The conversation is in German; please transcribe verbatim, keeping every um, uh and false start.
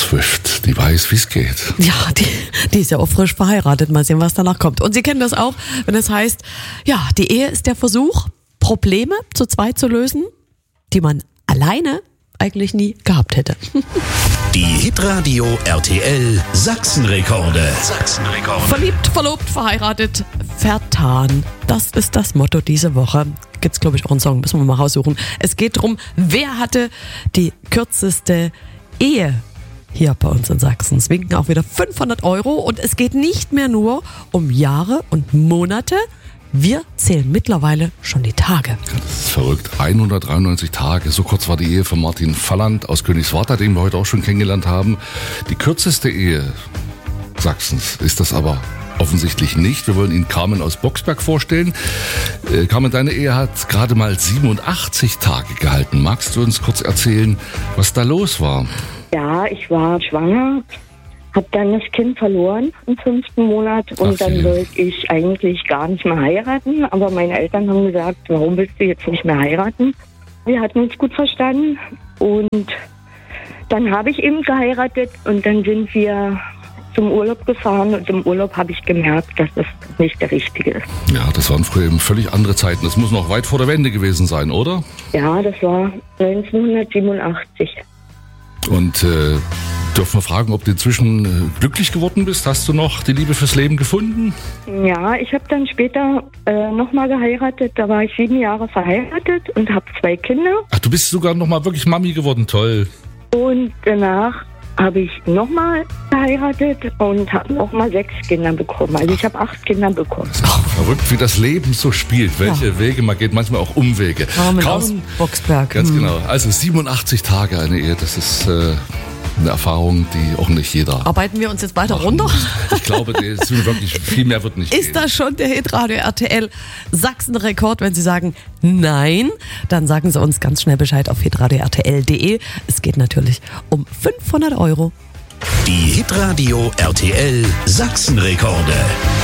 Swift, die weiß, wie es geht. Ja, die, die ist ja auch frisch verheiratet. Mal sehen, was danach kommt. Und Sie kennen das auch, wenn es heißt, ja, die Ehe ist der Versuch, Probleme zu zweit zu lösen, die man alleine eigentlich nie gehabt hätte. Die Hitradio R T L Sachsenrekorde. Sachsenrekorde. Verliebt, verlobt, verheiratet, vertan. Das ist das Motto diese Woche. Gibt's, glaube ich, auch einen Song, müssen wir mal raussuchen. Es geht darum, wer hatte die kürzeste Ehe hier bei uns in Sachsen. Es winken auch wieder fünfhundert Euro und es geht nicht mehr nur um Jahre und Monate. Wir zählen mittlerweile schon die Tage. Das ist verrückt. hundertdreiundneunzig Tage. So kurz war die Ehe von Martin Falland aus Königswarta, den wir heute auch schon kennengelernt haben. Die kürzeste Ehe Sachsens ist das aber offensichtlich nicht. Wir wollen Ihnen Carmen aus Boxberg vorstellen. Äh, Carmen, deine Ehe hat gerade mal siebenundachtzig Tage gehalten. Magst du uns kurz erzählen, was da los war? Ja, ich war schwanger, habe dann das Kind verloren im fünften Monat und Ach, dann je. wollte ich eigentlich gar nicht mehr heiraten. Aber meine Eltern haben gesagt, warum willst du jetzt nicht mehr heiraten? Wir hatten uns gut verstanden und dann habe ich eben geheiratet und dann sind wir zum Urlaub gefahren und im Urlaub habe ich gemerkt, dass das nicht der Richtige ist. Ja, das waren früher eben völlig andere Zeiten. Das muss noch weit vor der Wende gewesen sein, oder? Ja, das war neunzehnhundertsiebenundachtzig. Und äh, dürfen wir fragen, ob du inzwischen äh, glücklich geworden bist? Hast du noch die Liebe fürs Leben gefunden? Ja, ich habe dann später äh, nochmal geheiratet. Da war ich sieben Jahre verheiratet und habe zwei Kinder. Ach, du bist sogar noch mal wirklich Mami geworden. Toll. Und danach habe ich nochmal geheiratet und habe nochmal sechs Kinder bekommen. Also ich habe acht Kinder bekommen. Verrückt, wie das Leben so spielt. Welche ja. Wege man geht, manchmal auch Umwege. Carmen aus Boxberg. Ganz hm. genau. Also siebenundachtzig Tage eine Ehe, das ist äh, eine Erfahrung, die auch nicht jeder... Arbeiten wir uns jetzt weiter machen runter? muss. Ich glaube, das ist wirklich, viel mehr wird nicht Ist gehen. das schon der Hitradio R T L Sachsenrekord? Wenn Sie sagen nein, dann sagen Sie uns ganz schnell Bescheid auf hitradio r t l punkt d e. Es geht natürlich um fünfhundert Euro. Die Hitradio R T L Sachsenrekorde.